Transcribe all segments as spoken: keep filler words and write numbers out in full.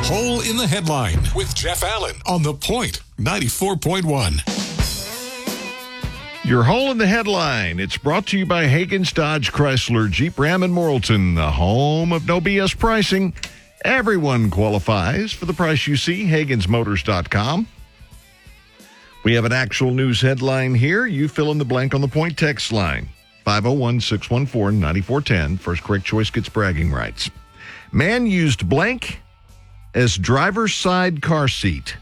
Hole in the Headline with Jeff Allen on The Point ninety-four point one. Your Hole in the Headline. It's brought to you by Hagen's Dodge Chrysler Jeep Ram in Morrilton, the home of no B S pricing. Everyone qualifies for the price you see, Hagens Motors dot com. We have an actual news headline here. You fill in the blank on the Point text line. five oh one, six one four, nine four one zero. First correct choice gets bragging rights. Man used blank as driver's side car seat.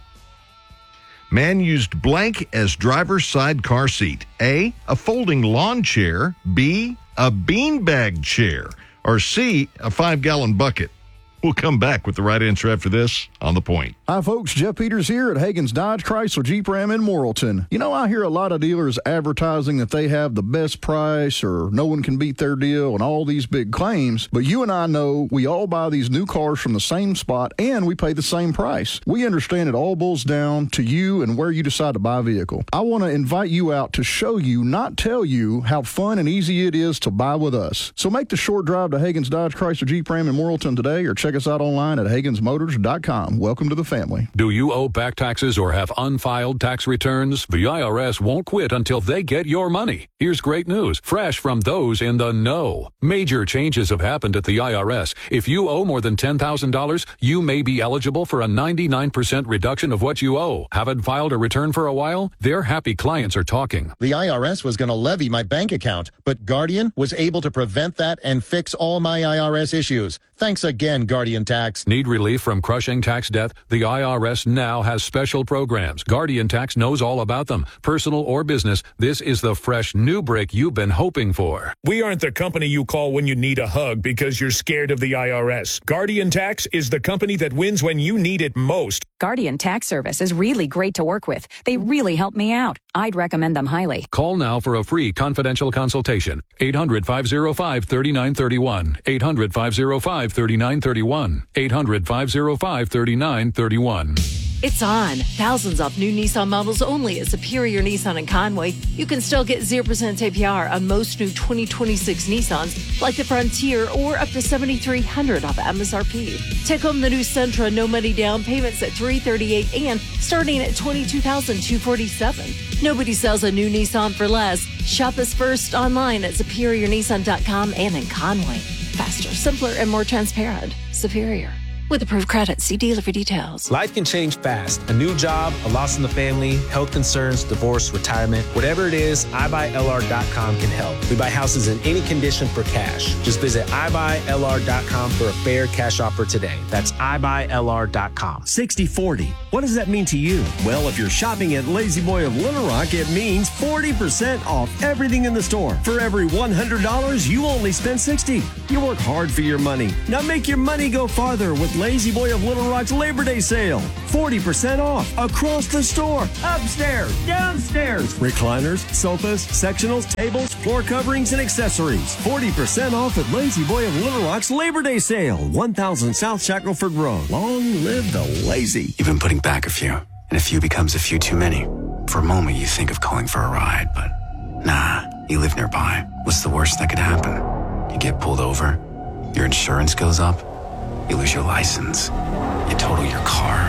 Man used blank as driver's side car seat. A, a folding lawn chair. B, a beanbag chair. Or C, a five-gallon bucket. We'll come back with the right answer after this on The Point. Hi, folks. Jeff Peters here at Hagen's Dodge Chrysler Jeep Ram in Morrilton. You know, I hear a lot of dealers advertising that they have the best price or no one can beat their deal and all these big claims. But you and I know we all buy these new cars from the same spot and we pay the same price. We understand it all boils down to you and where you decide to buy a vehicle. I want to invite you out to show you, not tell you, how fun and easy it is to buy with us. So make the short drive to Hagen's Dodge Chrysler Jeep Ram in Morrilton today or check us out online at Hagens Motors dot com. Welcome to the family. Do you owe back taxes or have unfiled tax returns? The I R S won't quit until they get your money. Here's great news, fresh from those in the know. Major changes have happened at the I R S. If you owe more than ten thousand dollars, you may be eligible for a ninety-nine percent reduction of what you owe. Haven't filed a return for a while? Their happy clients are talking. The I R S was going to levy my bank account, but Guardian was able to prevent that and fix all my I R S issues. Thanks again, Guardian Tax. Need relief from crushing tax debt? The I R S now has special programs. Guardian Tax knows all about them. Personal or business, this is the fresh new break you've been hoping for. We aren't the company you call when you need a hug because you're scared of the I R S. Guardian Tax is the company that wins when you need it most. Guardian Tax Service is really great to work with. They really help me out. I'd recommend them highly. Call now for a free confidential consultation. eight hundred, five oh five, three nine three one. eight hundred, five oh five, three nine three one. eight hundred, five oh five, three nine three one. It's on. Thousands of new Nissan models only at Superior Nissan in Conway. You can still get zero percent A P R on most new twenty twenty-six Nissans, like the Frontier, or up to seven thousand three hundred dollars off M S R P. Take home the new Sentra, no money down, payments at three hundred thirty-eight dollars and starting at twenty-two thousand two hundred forty-seven dollars. Nobody sells a new Nissan for less. Shop us first online at Superior Nissan dot com and in Conway. Faster, simpler, and more transparent. Superior. With approved credit, see dealer for details. Life can change fast. A new job, a loss in the family, health concerns, divorce, retirement. Whatever it is, i buy L R dot com can help. We buy houses in any condition for cash. Just visit i buy L R dot com for a fair cash offer today. That's i buy L R dot com. sixty forty. What does that mean to you? Well, if you're shopping at Lazy Boy of Little Rock, it means forty percent off everything in the store. For every one hundred dollars, you only spend sixty dollars. You work hard for your money. Now make your money go farther with Lazy Boy of Little Rock's Labor Day sale. forty percent off across the store. Upstairs, downstairs. Recliners, sofas, sectionals, tables, floor coverings, and accessories. forty percent off at Lazy Boy of Little Rock's Labor Day sale. one thousand South Shackelford Road. Long live the lazy. You've been putting back a few, and a few becomes a few too many. For a moment, you think of calling for a ride, but nah, you live nearby. What's the worst that could happen? You get pulled over, your insurance goes up, you lose your license, you total your car,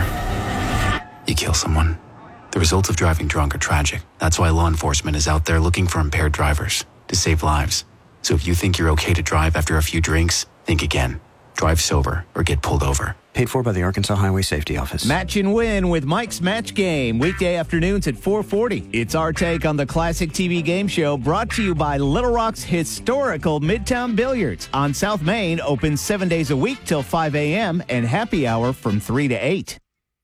you kill someone. The results of driving drunk are tragic. That's why law enforcement is out there looking for impaired drivers to save lives. So if you think you're okay to drive after a few drinks, think again. Drive sober or get pulled over. Paid for by the Arkansas Highway Safety Office. Match and win with Mike's Match Game. Weekday afternoons at four forty. It's our take on the classic T V game show brought to you by Little Rock's historical Midtown Billiards. On South Main, open seven days a week till five a.m. and happy hour from three to eight.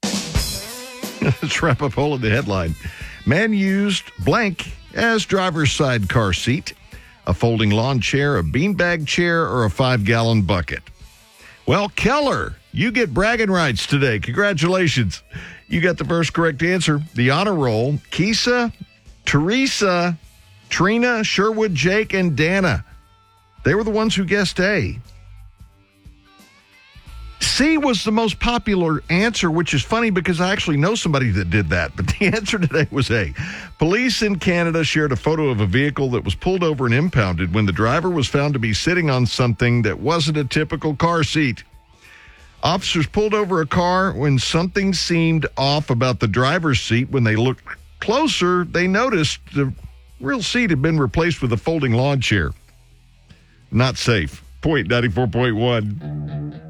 Let's wrap up Hole in the Headline. Man used blank as driver's side car seat, a folding lawn chair, a beanbag chair, or a five-gallon bucket. Well, Keller, you get bragging rights today. Congratulations. You got the first correct answer. The honor roll, Kisa, Teresa, Trina, Sherwood, Jake, and Dana. They were the ones who guessed A. C was the most popular answer, which is funny because I actually know somebody that did that. But the answer today was A. Police in Canada shared a photo of a vehicle that was pulled over and impounded when the driver was found to be sitting on something that wasn't a typical car seat. Officers pulled over a car when something seemed off about the driver's seat. When they looked closer, they noticed the real seat had been replaced with a folding lawn chair. Not safe. Point ninety-four point one.